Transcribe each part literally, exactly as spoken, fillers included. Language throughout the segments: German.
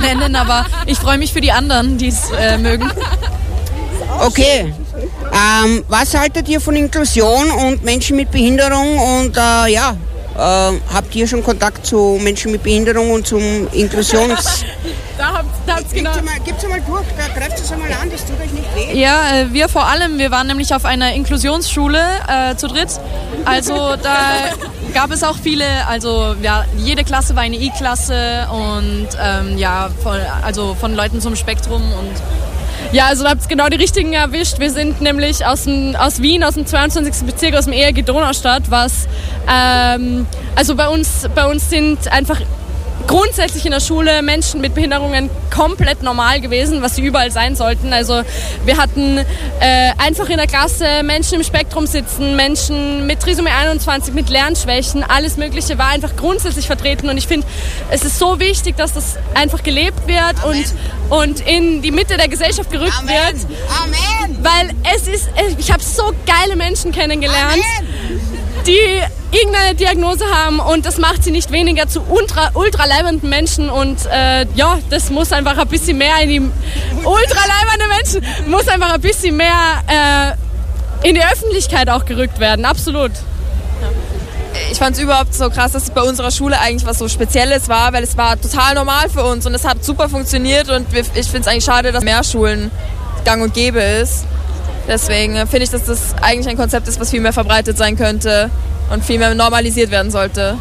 nennen, aber ich freue mich für die anderen, die es äh, mögen. Okay. Ähm, was haltet ihr von Inklusion und Menschen mit Behinderung? Und äh, ja, äh, habt ihr schon Kontakt zu Menschen mit Behinderung und zum Inklusions... Da habt, da habt's genau. Gebt es mal durch, da greift es einmal an, das tut euch nicht weh. Ja, äh, wir vor allem, wir waren nämlich auf einer Inklusionsschule äh, zu dritt. Also da gab es auch viele, also ja, jede Klasse war eine I-Klasse und ähm, ja, von, also von Leuten zum Spektrum und ja, also da habt ihr genau die richtigen erwischt. Wir sind nämlich aus, dem, aus Wien, aus dem zweiundzwanzigsten Bezirk, aus dem E R G-Donaustadt, was ähm, also bei uns, bei uns sind einfach grundsätzlich in der Schule Menschen mit Behinderungen komplett normal gewesen, was sie überall sein sollten. Also wir hatten äh, einfach in der Klasse Menschen im Spektrum sitzen, Menschen mit Trisomie einundzwanzig, mit Lernschwächen, alles Mögliche war einfach grundsätzlich vertreten und ich finde, es ist so wichtig, dass das einfach gelebt wird und, und in die Mitte der Gesellschaft gerückt Amen. wird. Amen. Weil es ist, ich habe so geile Menschen kennengelernt, Amen. die irgendeine Diagnose haben und das macht sie nicht weniger zu ultra, ultra leibenden Menschen und äh, ja, das muss einfach ein bisschen mehr in die ultra leibende Menschen, muss einfach ein bisschen mehr äh, in die Öffentlichkeit auch gerückt werden, absolut. Ich fand es überhaupt so krass, dass es bei unserer Schule eigentlich was so Spezielles war, weil es war total normal für uns und es hat super funktioniert und ich finde es eigentlich schade, dass mehr Schulen gang und gäbe ist. Deswegen finde ich, dass das eigentlich ein Konzept ist, was viel mehr verbreitet sein könnte und viel mehr normalisiert werden sollte.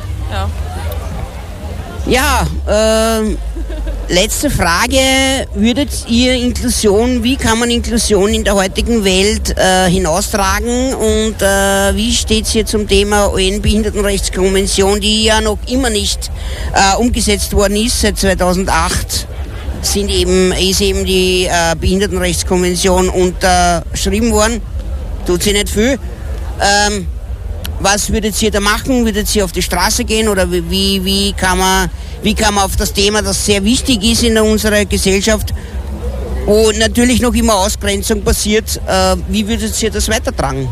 Ja, ja äh, letzte Frage. Würdet ihr Inklusion, wie kann man Inklusion in der heutigen Welt äh, hinaustragen und äh, wie steht es hier zum Thema U N-Behindertenrechtskonvention, die ja noch immer nicht äh, umgesetzt worden ist seit zweitausendacht? Sind eben, ist eben die äh, Behindertenrechtskonvention unterschrieben worden. Tut sie nicht viel. Ähm, was würdet ihr da machen? Würdet ihr auf die Straße gehen oder wie, wie, kann man, wie kann man auf das Thema, das sehr wichtig ist in unserer Gesellschaft, wo natürlich noch immer Ausgrenzung passiert, äh, wie würdet ihr das weitertragen?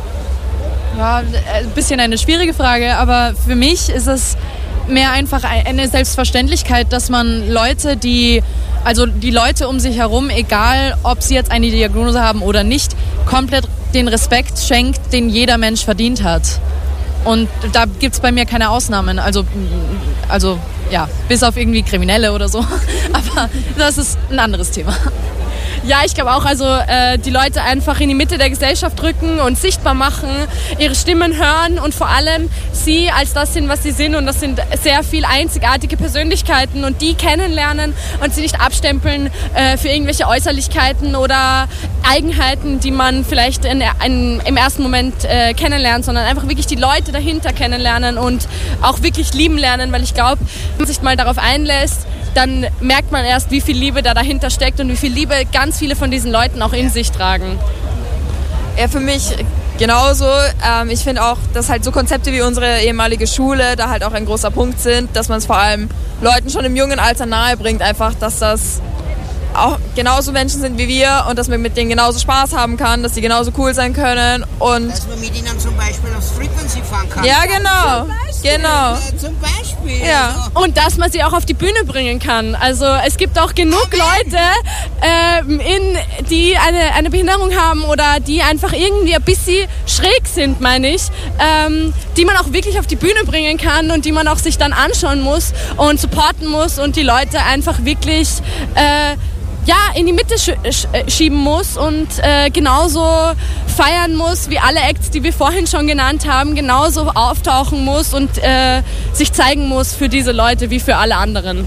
Ja, ein bisschen eine schwierige Frage, aber für mich ist es mehr einfach eine Selbstverständlichkeit, dass man Leute, die, also die Leute um sich herum, egal ob sie jetzt eine Diagnose haben oder nicht, komplett den Respekt schenkt, den jeder Mensch verdient hat. Und da gibt es bei mir keine Ausnahmen, also, also ja, bis auf irgendwie Kriminelle oder so, aber das ist ein anderes Thema. Ja, ich glaube auch, also äh, die Leute einfach in die Mitte der Gesellschaft rücken und sichtbar machen, ihre Stimmen hören und vor allem sie als das sind, was sie sind und das sind sehr viel einzigartige Persönlichkeiten und die kennenlernen und sie nicht abstempeln äh, für irgendwelche Äußerlichkeiten oder Eigenheiten, die man vielleicht in, in, im ersten Moment äh, kennenlernt, sondern einfach wirklich die Leute dahinter kennenlernen und auch wirklich lieben lernen, weil ich glaube, wenn man sich mal darauf einlässt, dann merkt man erst, wie viel Liebe da dahinter steckt und wie viel Liebe ganz viele von diesen Leuten auch in sich tragen. Ja, für mich genauso. Ähm, ich finde auch, dass halt so Konzepte wie unsere ehemalige Schule da halt auch ein großer Punkt sind, dass man es vor allem Leuten schon im jungen Alter nahe bringt, einfach, dass das auch genauso Menschen sind wie wir und dass man mit denen genauso Spaß haben kann, dass sie genauso cool sein können und dass man mit ihnen zum Beispiel aufs Frequency fahren kann. Ja, genau. Genau. Äh, zum Beispiel. Ja. Also. Und dass man sie auch auf die Bühne bringen kann. Also es gibt auch genug Leute, ähm, in, die eine, eine Behinderung haben oder die einfach irgendwie ein bisschen schräg sind, meine ich, ähm, die man auch wirklich auf die Bühne bringen kann und die man auch sich dann anschauen muss und supporten muss und die Leute einfach wirklich äh, ja, in die Mitte sch- sch- schieben muss und äh, genauso feiern muss, wie alle Acts, die wir vorhin schon genannt haben, genauso auftauchen muss und äh, sich zeigen muss für diese Leute wie für alle anderen.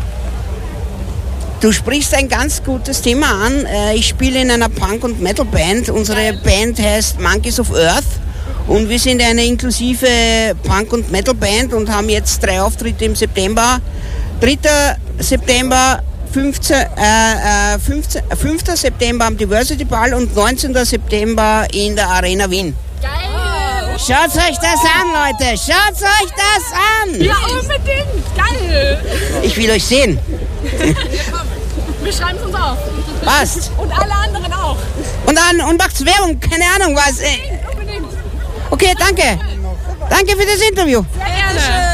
Du sprichst ein ganz gutes Thema an. Ich spiele in einer Punk- und Metal-Band. Unsere Band heißt Monkeys of Earth und wir sind eine inklusive Punk- und Metal-Band und haben jetzt drei Auftritte im September. dritter September fünften September am Diversity Ball und neunzehnten September in der Arena Wien. Geil! Schaut euch das an, Leute! Schaut euch das an! Ja, unbedingt! Geil! Ich will euch sehen. Wir schreiben es uns auf. Passt. Und alle anderen auch. Und dann und macht's Werbung, keine Ahnung was. Unbedingt. Okay, danke. Danke für das Interview. Sehr gerne.